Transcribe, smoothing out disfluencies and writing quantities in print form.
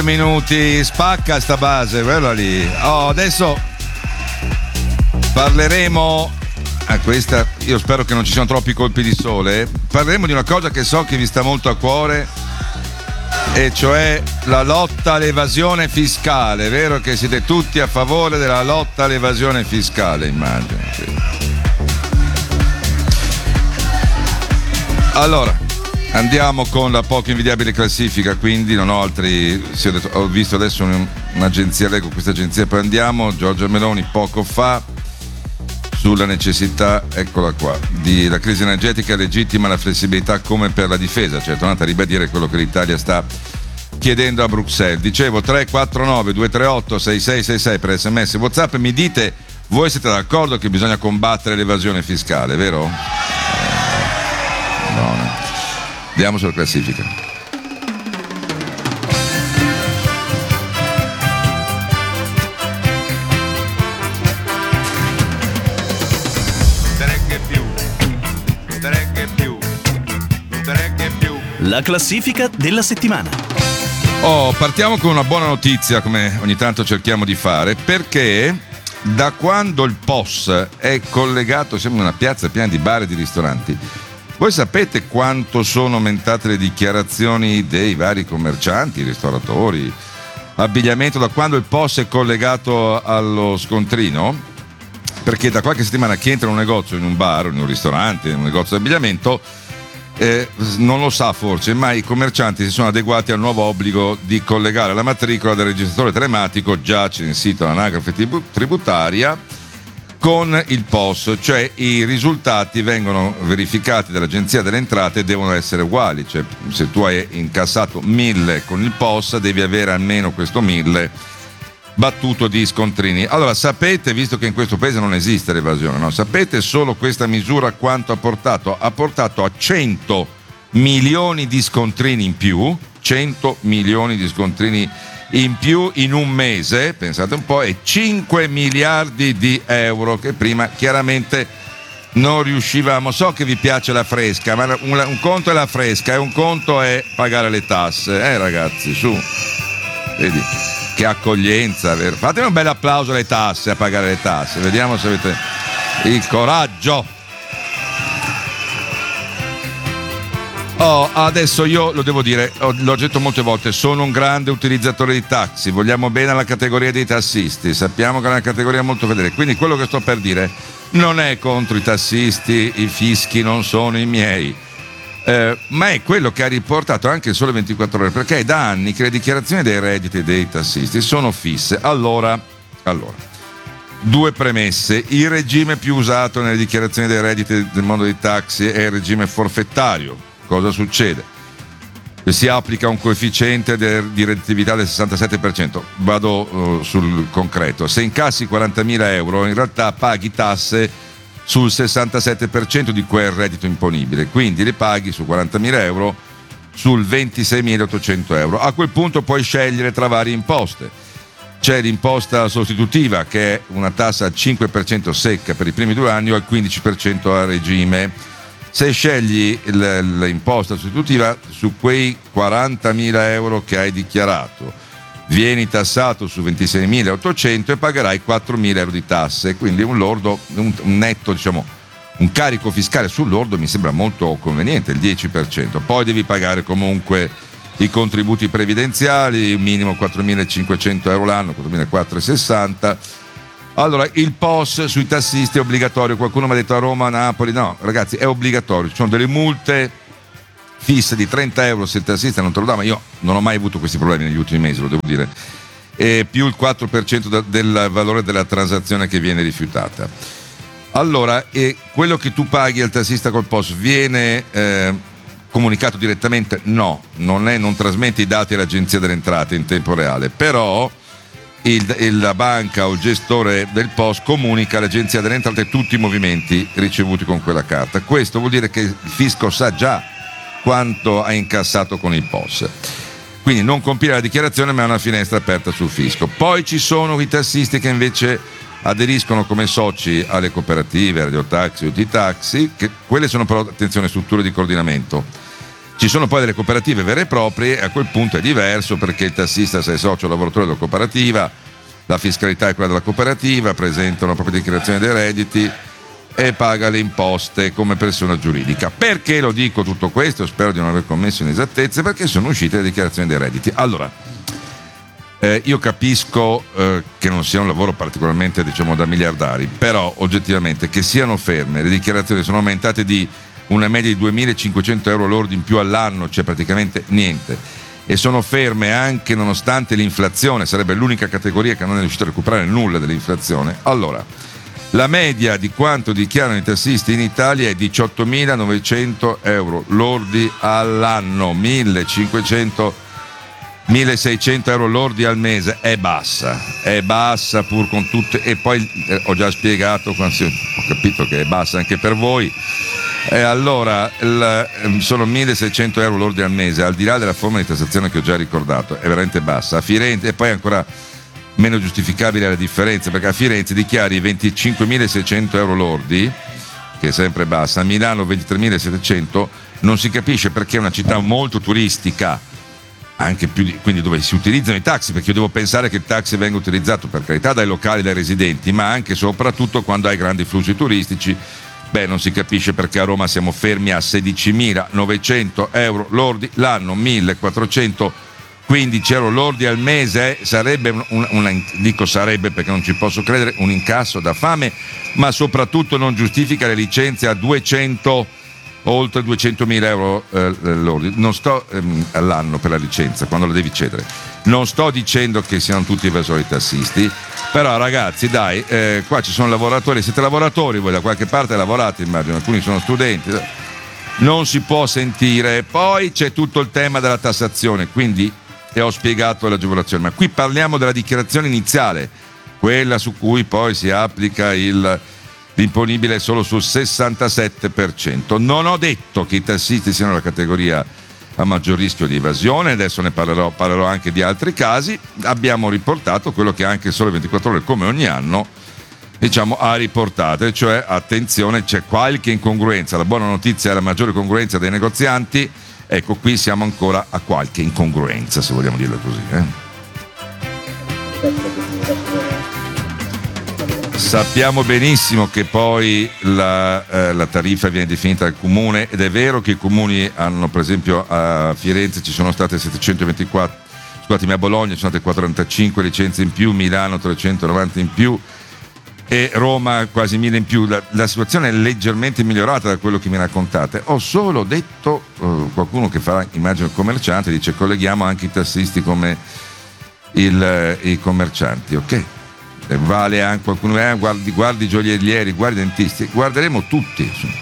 minuti, spacca sta base, quella lì. Adesso parleremo. Questa, io spero che non ci siano troppi colpi di sole. Parleremo di una cosa che so che vi sta molto a cuore, e cioè la lotta all'evasione fiscale. È vero che siete tutti a favore della lotta all'evasione fiscale, immagino. Allora, andiamo con la poco invidiabile classifica, quindi non ho altri. Ho visto adesso un'agenzia, leggo questa agenzia, poi andiamo. Giorgia Meloni poco fa sulla necessità, eccola qua, di la crisi energetica legittima la flessibilità come per la difesa, cioè è tornata a ribadire quello che l'Italia sta chiedendo a Bruxelles. Dicevo 349 238 6666 per SMS WhatsApp. Mi dite, voi siete d'accordo che bisogna combattere l'evasione fiscale, vero? No. Andiamo sulla classifica. La classifica della settimana. Partiamo con una buona notizia, come ogni tanto cerchiamo di fare, perché da quando il POS è collegato, sembra una piazza piena di bar e di ristoranti. Voi sapete quanto sono aumentate le dichiarazioni dei vari commercianti, ristoratori, abbigliamento, da quando il POS è collegato allo scontrino? Perché da qualche settimana chi entra in un negozio, in un bar, in un ristorante, in un negozio di abbigliamento, non lo sa forse, ma i commercianti si sono adeguati al nuovo obbligo di collegare la matricola del registratore telematico già censito all'anagrafe tributaria con il POS, cioè i risultati vengono verificati dall'Agenzia delle Entrate e devono essere uguali, cioè se tu hai incassato 1.000 con il POS devi avere almeno questo 1.000 battuto di scontrini. Allora sapete, visto che in questo paese non esiste l'evasione, no? Sapete solo questa misura quanto ha portato? Ha portato a 100 milioni di scontrini in più, 100 milioni di scontrini in più in un mese, pensate un po', e 5 miliardi di euro che prima chiaramente non riuscivamo. So che vi piace la fresca, ma un conto è la fresca e un conto è pagare le tasse, ragazzi, su, vedi? Che accoglienza, vero? Fatemi un bel applauso alle tasse, a pagare le tasse, vediamo se avete il coraggio. Adesso io lo devo dire, l'ho detto molte volte, sono un grande utilizzatore di taxi, vogliamo bene alla categoria dei tassisti, sappiamo che è una categoria molto fedele, quindi quello che sto per dire non è contro i tassisti, i fischi non sono i miei. Ma è quello che ha riportato anche il Sole 24 Ore, perché è da anni che le dichiarazioni dei redditi dei tassisti sono fisse. Allora, due premesse: il regime più usato nelle dichiarazioni dei redditi del mondo dei taxi è il regime forfettario. Cosa succede? Si applica un coefficiente di redditività del 67%. Vado sul concreto: se incassi 40.000 euro in realtà paghi tasse sul 67% di quel reddito imponibile, quindi le paghi su 40.000 euro sul 26.800 euro. A quel punto puoi scegliere tra varie imposte. C'è l'imposta sostitutiva, che è una tassa al 5% secca per i primi 2 anni o al 15% a regime. Se scegli l'imposta sostitutiva, su quei 40.000 euro che hai dichiarato vieni tassato su 26.800 e pagherai 4.000 euro di tasse, quindi un lordo, un netto, diciamo, un carico fiscale sul lordo mi sembra molto conveniente, il 10%. Poi devi pagare comunque i contributi previdenziali, minimo 4.500 euro l'anno, 4.460. Allora, il POS sui tassisti è obbligatorio. Qualcuno mi ha detto a Roma, a Napoli, no ragazzi, è obbligatorio, ci sono delle multe fisse di 30 euro se il tassista non te lo dà, ma io non ho mai avuto questi problemi negli ultimi mesi, lo devo dire, e più il 4% del valore della transazione che viene rifiutata. Allora, quello che tu paghi al tassista col POS viene comunicato direttamente? No, non trasmette i dati all'Agenzia delle Entrate in tempo reale, però la banca o il gestore del POS comunica all'Agenzia delle Entrate tutti i movimenti ricevuti con quella carta. Questo vuol dire che il fisco sa già quanto ha incassato con il POS, quindi non compila la dichiarazione, ma è una finestra aperta sul fisco. Poi ci sono i tassisti che invece aderiscono come soci alle cooperative, radiotaxi, UT Taxi, che quelle sono però, attenzione, strutture di coordinamento. Ci sono poi delle cooperative vere e proprie, e a quel punto è diverso, perché il tassista, se è socio lavoratore della cooperativa, la fiscalità è quella della cooperativa, presenta una propria dichiarazione dei redditi e paga le imposte come persona giuridica. Perché lo dico tutto questo? Spero di non aver commesso inesattezze, perché sono uscite le dichiarazioni dei redditi. Allora, io capisco che non sia un lavoro particolarmente, diciamo, da miliardari, però oggettivamente che siano ferme, le dichiarazioni sono aumentate di una media di 2.500 euro lordi in più all'anno, cioè praticamente niente, e sono ferme anche nonostante l'inflazione, sarebbe l'unica categoria che non è riuscita a recuperare nulla dell'inflazione. Allora, la media di quanto dichiarano i tassisti in Italia è 18.900 euro lordi all'anno, 1.600 euro lordi al mese. È bassa pur con tutte, e poi ho già spiegato, ho capito che è bassa anche per voi. Allora sono 1.600 euro lordi al mese, al di là della forma di tassazione che ho già ricordato, è veramente bassa. A Firenze, e poi ancora meno giustificabile la differenza, perché a Firenze dichiari 25.600 euro lordi, che è sempre bassa, a Milano 23.700, non si capisce perché è una città molto turistica, anche più quindi dove si utilizzano i taxi, perché io devo pensare che il taxi venga utilizzato, per carità, dai locali, dai residenti, ma anche e soprattutto quando hai grandi flussi turistici. Beh, non si capisce perché a Roma siamo fermi a 16.900 euro lordi l'anno, 1.415 euro lordi al mese. Sarebbe dico sarebbe perché non ci posso credere, un incasso da fame, ma soprattutto non giustifica le licenze a 200 oltre 200.000 euro lordi. Non sto all'anno per la licenza, quando la devi cedere. Non sto dicendo che siano tutti evasori tassisti, però ragazzi dai, qua ci sono lavoratori, siete lavoratori, voi da qualche parte lavorate, immagino, alcuni sono studenti, non si può sentire. Poi c'è tutto il tema della tassazione, quindi ho spiegato l'agevolazione, ma qui parliamo della dichiarazione iniziale, quella su cui poi si applica l'imponibile solo sul 67%. Non ho detto che i tassisti siano la categoria a maggior rischio di evasione, adesso ne parlerò anche di altri casi. Abbiamo riportato quello che anche Sole 24 Ore, come ogni anno, diciamo, ha riportato, e cioè attenzione, c'è qualche incongruenza. La buona notizia è la maggiore congruenza dei negozianti. Ecco, qui siamo ancora a qualche incongruenza, se vogliamo dirlo così. Sappiamo benissimo che poi la tariffa viene definita dal comune, ed è vero che i comuni hanno, per esempio a Firenze ci sono state 724, scusatemi, a Bologna ci sono state 45 licenze in più, Milano 390 in più e Roma quasi 1000 in più. La situazione è leggermente migliorata da quello che mi raccontate. Ho solo detto, qualcuno che fa, immagino, il commerciante, dice colleghiamo anche i tassisti come i commercianti, ok? Vale anche qualcuno, guardi i gioiellieri, guardi i dentisti, guarderemo tutti.